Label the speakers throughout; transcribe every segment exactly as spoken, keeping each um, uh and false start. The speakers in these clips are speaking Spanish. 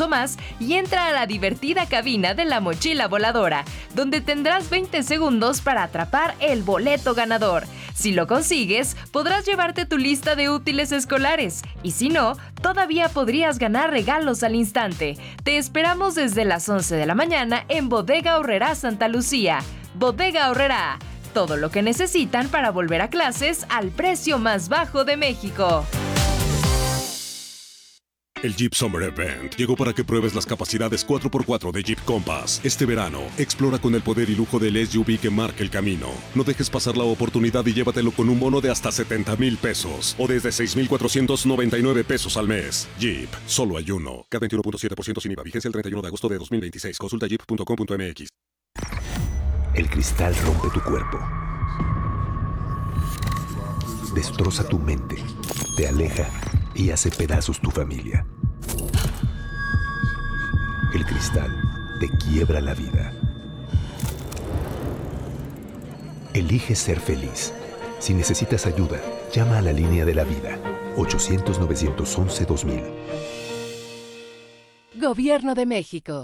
Speaker 1: pesos o más y entra a la divertida cabina de la mochila voladora, donde tendrás veinte segundos para atrapar el boleto ganador. Si lo consigues, podrás llevarte tu lista de útiles escolares y si no, todavía podrías ganar regalos al instante. Te esperamos desde las once de la mañana en Bodega Aurrerá Santa Lucía. Bodega Aurrerá, todo lo que necesitan para volver a clases al precio más bajo de México.
Speaker 2: El Jeep Summer Event llegó para que pruebes las capacidades cuatro por cuatro de Jeep Compass. Este verano, explora con el poder y lujo del S U V que marca el camino. No dejes pasar la oportunidad y llévatelo con un bono de hasta setenta mil pesos o desde seis mil cuatrocientos noventa y nueve pesos al mes. Jeep, solo hay uno. K veintiuno punto siete por ciento sin I V A. Vigencia el treinta y uno de agosto de dos mil veintiséis. Consulta jeep punto com punto m x.
Speaker 3: El cristal rompe tu cuerpo. Destroza tu mente. Te aleja y hace pedazos tu familia. El cristal te quiebra la vida. Elige ser feliz. Si necesitas ayuda, llama a la línea de la vida. ochocientos, novecientos once, dos mil.
Speaker 1: Gobierno de México.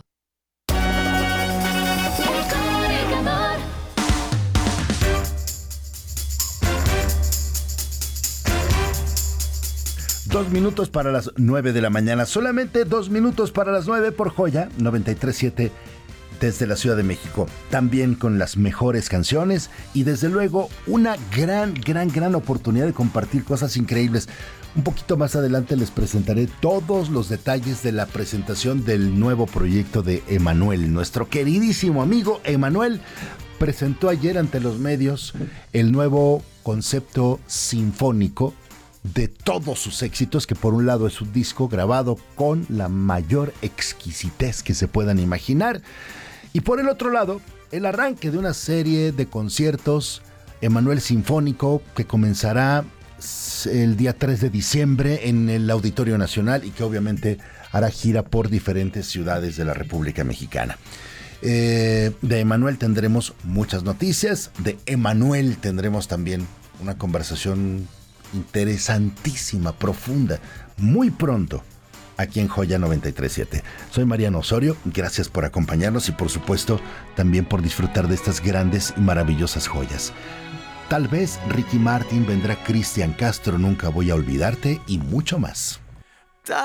Speaker 4: Dos minutos para las nueve de la mañana. Solamente dos minutos para las nueve por Joya noventa y tres punto siete desde la Ciudad de México. También con las mejores canciones y desde luego una gran, gran, gran oportunidad de compartir cosas increíbles. Un poquito más adelante les presentaré todos los detalles de la presentación del nuevo proyecto de Emmanuel. Nuestro queridísimo amigo Emmanuel presentó ayer ante los medios el nuevo concepto sinfónico de todos sus éxitos, que por un lado es un disco grabado con la mayor exquisitez que se puedan imaginar, y por el otro lado, el arranque de una serie de conciertos Emmanuel Sinfónico que comenzará el día tres de diciembre en el Auditorio Nacional y que obviamente hará gira por diferentes ciudades de la República Mexicana. Eh, de Emmanuel tendremos muchas noticias, de Emmanuel tendremos también una conversación interesantísima, profunda, muy pronto, aquí en Joya noventa y tres punto siete. Soy Mariano Osorio, gracias por acompañarnos y por supuesto también por disfrutar de estas grandes y maravillosas joyas. Tal vez Ricky Martin, vendrá Cristian Castro, Nunca Voy a Olvidarte y mucho más.